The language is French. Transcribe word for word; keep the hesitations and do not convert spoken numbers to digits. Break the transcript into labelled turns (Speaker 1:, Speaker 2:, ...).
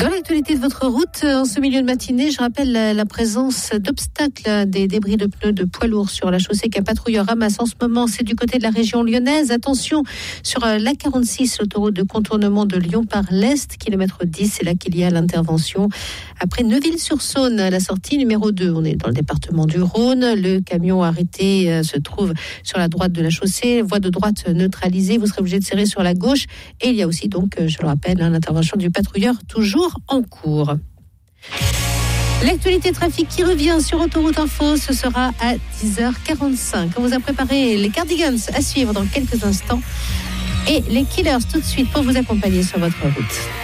Speaker 1: Dans l'actualité de votre route, en ce milieu de matinée, je rappelle la, la présence d'obstacles, des débris de pneus de poids lourds sur la chaussée qu'un patrouilleur ramasse en ce moment. C'est du côté de la région lyonnaise. Attention sur l'A quarante-six, l'autoroute de contournement de Lyon par l'Est, kilomètre dix, c'est là qu'il y a l'intervention. Après Neuville-sur-Saône, la sortie numéro deux, on est dans le département du Rhône. Le camion arrêté euh, se trouve sur la droite de la chaussée, voie de droite neutralisée. Vous serez obligé de serrer sur la gauche. Et il y a aussi donc, je le rappelle, hein, l'intervention du patrouilleur toujours en cours. L'actualité trafic qui revient sur Autoroute Info, ce sera à dix heures quarante-cinq. On vous a préparé les Cardigans à suivre dans quelques instants et les Killers tout de suite pour vous accompagner sur votre route.